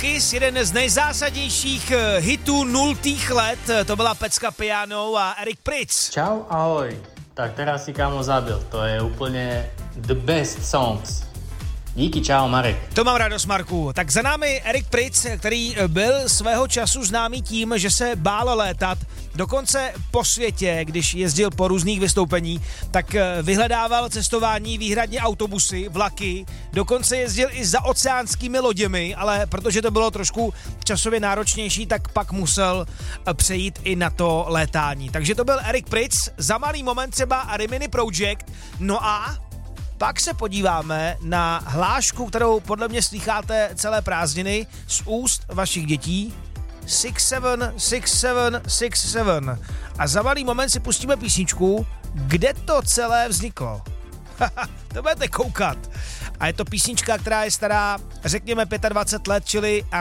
Kiss, jeden z nejzásadnějších hitů 0. let, to byla Pecka Piano a Erik Pritz. Čau, ahoj. Tak teraz si kámo zabil, to je úplně the best songs. Díky, čau Marek. To mám radost, Marku. Tak za námi Erik Pritz, který byl svého času známý tím, že se bál létat. Dokonce po světě, když jezdil po různých vystoupení, tak vyhledával cestování výhradně autobusy, vlaky, dokonce jezdil i za oceánskými loděmi, ale protože to bylo trošku časově náročnější, tak pak musel přejít i na to létání. Takže to byl Erik Pritz, za malý moment třeba Rimini Project, no a pak se podíváme na hlášku, kterou podle mě slýcháte celé prázdniny z úst vašich dětí. 676767. A za malý moment si pustíme písničku, kde to celé vzniklo. To budete koukat. A je to písnička, která je stará, řekněme 25 let, čili